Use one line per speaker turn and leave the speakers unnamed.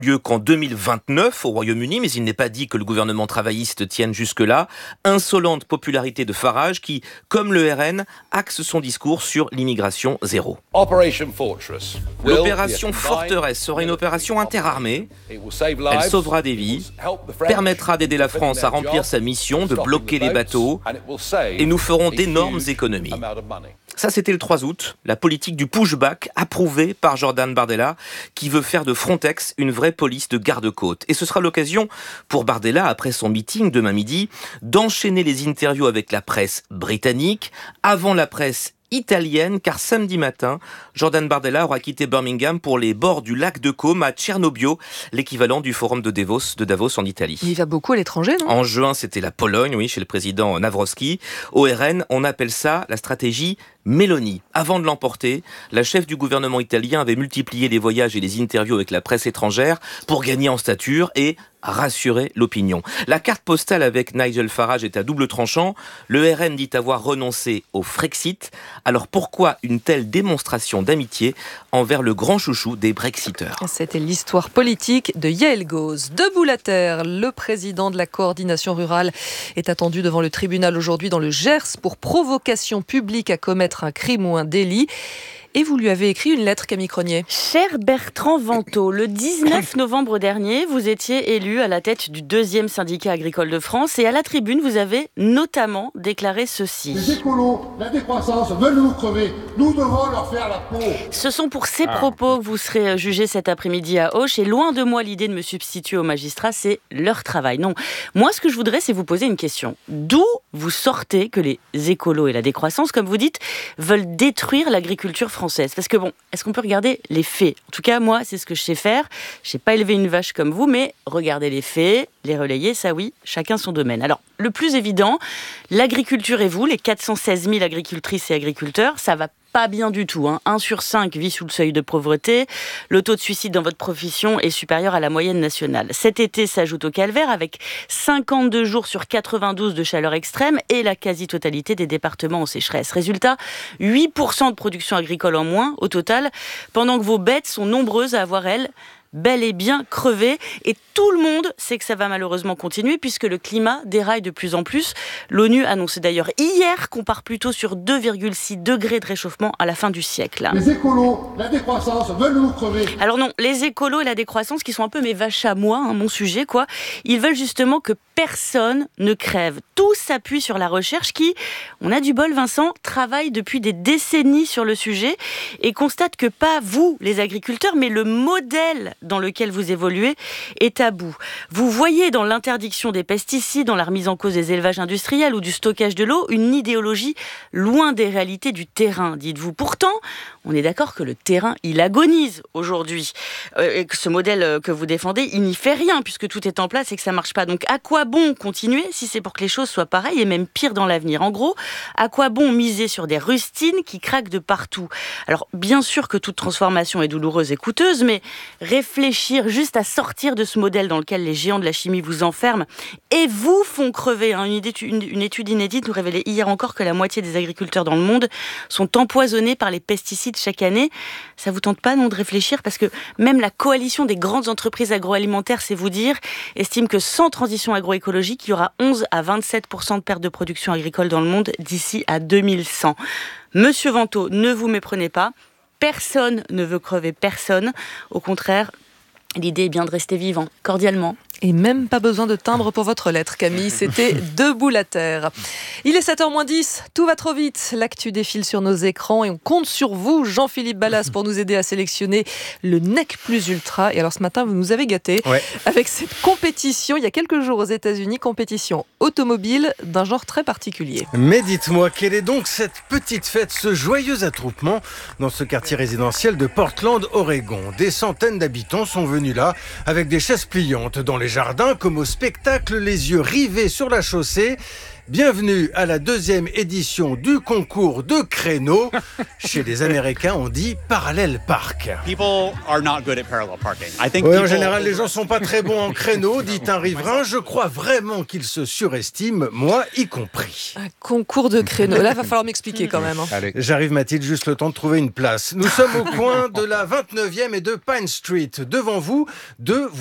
lieu qu'en 2029 au Royaume-Uni, mais il n'est pas dit que le gouvernement travailliste tienne jusque-là. Insolente popularité de Farage qui, comme le RN, axe son discours sur l'immigration zéro. L'opération Forteresse sera une opération interarmée. Elle sauvera des vies, permettra d'aider la France à remplir sa mission de bloquer les bateaux et nous ferons d'énormes économies. Ça, c'était le 3 août, la politique du pushback approuvée par Jordan Bardella qui veut faire de Frontex une vraie police de garde-côte. Et ce sera l'occasion pour Bardella, après son meeting demain midi, d'enchaîner les interviews avec la presse britannique avant la presse italienne, car samedi matin, Jordan Bardella aura quitté Birmingham pour les bords du lac de Côme à Tchernobyl, l'équivalent du forum de Davos en Italie.
Il va beaucoup à l'étranger, non ?
En juin, c'était la Pologne, oui, chez le président Nawrocki. Au RN, on appelle ça la stratégie Mélanie. Avant de l'emporter, la chef du gouvernement italien avait multiplié les voyages et les interviews avec la presse étrangère pour gagner en stature et rassurer l'opinion. La carte postale avec Nigel Farage est à double tranchant. Le RN dit avoir renoncé au Frexit. Alors pourquoi une telle démonstration d'amitié envers le grand chouchou des Brexiteurs ?
C'était l'histoire politique de Yael Gauze. Debout la terre, le président de la coordination rurale est attendu devant le tribunal aujourd'hui dans le Gers pour provocation publique à commettre un crime ou un délit. Et vous lui avez écrit une lettre, Camille Cronier.
Cher Bertrand Vantaux, le 19 novembre dernier, vous étiez élu à la tête du 2e syndicat agricole de France et à la tribune, vous avez notamment déclaré ceci.
Les écolos, la décroissance veulent nous crever. Nous devons leur faire la peau.
Ce sont pour ces propos que vous serez jugé cet après-midi à Auch. Et loin de moi l'idée de me substituer aux magistrats, c'est leur travail. Non, moi ce que je voudrais, c'est vous poser une question. D'où vous sortez que les écolos et la décroissance, comme vous dites, veulent détruire l'agriculture française ? Parce que bon, est-ce qu'on peut regarder les faits ? En tout cas, moi, c'est ce que je sais faire. Je n'ai pas élevé une vache comme vous, mais regarder les faits, les relayer, ça oui, chacun son domaine. Alors, le plus évident, l'agriculture et vous, les 416 000 agricultrices et agriculteurs, ça va pas bien du tout. 1 sur 5 vit sous le seuil de pauvreté. Le taux de suicide dans votre profession est supérieur à la moyenne nationale. Cet été s'ajoute au calvaire avec 52 jours sur 92 de chaleur extrême et la quasi-totalité des départements en sécheresse. Résultat, 8% de production agricole en moins au total, pendant que vos bêtes sont nombreuses à avoir, elles, bel et bien crevé. Et tout le monde sait que ça va malheureusement continuer puisque le climat déraille de plus en plus. L'ONU annonçait d'ailleurs hier qu'on part plutôt sur 2,6 degrés de réchauffement à la fin du siècle.
Les écolos, la décroissance veulent nous crever.
Alors non, les écolos et la décroissance qui sont un peu mes vaches à moi, mon sujet quoi, ils veulent justement que personne ne crève. Tout s'appuie sur la recherche qui, on a du bol Vincent, travaille depuis des décennies sur le sujet et constate que pas vous les agriculteurs mais le modèle dans lequel vous évoluez est à bout. Vous voyez dans l'interdiction des pesticides, dans la remise en cause des élevages industriels ou du stockage de l'eau, une idéologie loin des réalités du terrain, dites-vous. Pourtant, on est d'accord que le terrain, il agonise aujourd'hui. Et que ce modèle que vous défendez, il n'y fait rien puisque tout est en place et que ça marche pas. Donc à quoi bon continuer si c'est pour que les choses soient pareilles et même pire dans l'avenir ? En gros, à quoi bon miser sur des rustines qui craquent de partout ? Alors bien sûr que toute transformation est douloureuse et coûteuse, mais réfléchir juste à sortir de ce modèle dans lequel les géants de la chimie vous enferment et vous font crever. Une étude inédite nous révélait hier encore que la moitié des agriculteurs dans le monde sont empoisonnés par les pesticides chaque année. Ça vous tente pas, non, de réfléchir ? Parce que même la coalition des grandes entreprises agroalimentaires, c'est vous dire, estime que sans transition agroécologique, il y aura 11 à 27% de perte de production agricole dans le monde d'ici à 2100. Monsieur Vantaux, ne vous méprenez pas. Personne ne veut crever personne. Au contraire, l'idée est bien de rester vivant, cordialement.
Et même pas besoin de timbre pour votre lettre, Camille. C'était Debout la terre. Il est 7h-10, tout va trop vite. L'actu défile sur nos écrans et on compte sur vous, Jean-Philippe Ballas, pour nous aider à sélectionner le Nec Plus Ultra. Et alors ce matin, vous nous avez gâtés avec cette compétition, il y a quelques jours aux États-Unis, compétition automobile d'un genre très particulier.
Mais dites-moi, quelle est donc cette petite fête, ce joyeux attroupement dans ce quartier résidentiel de Portland, Oregon ? Des centaines d'habitants sont venus là avec des chaises pliantes dans les jardins comme au spectacle, les yeux rivés sur la chaussée. Bienvenue à la 2e édition du concours de créneaux. Chez les Américains, on dit parallel park.
Oui,
en général, les gens sont pas très bons en créneaux, dit un riverain. Je crois vraiment qu'ils se surestiment, moi y compris.
Un concours de créneaux. Là, va falloir m'expliquer quand même.
Allez. J'arrive, Mathilde, juste le temps de trouver une place. Nous sommes au coin de la 29e et de Pine Street. Devant vous,